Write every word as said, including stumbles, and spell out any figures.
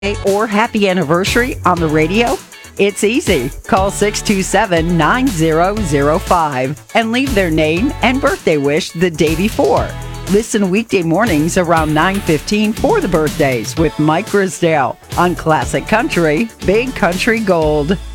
or happy anniversary on the radio? It's easy. Call six two seven, nine zero zero five and leave their name and birthday wish the day before. Listen weekday mornings around nine fifteen for the birthdays with Mike Grisdale on Classic Country, Big Country Gold.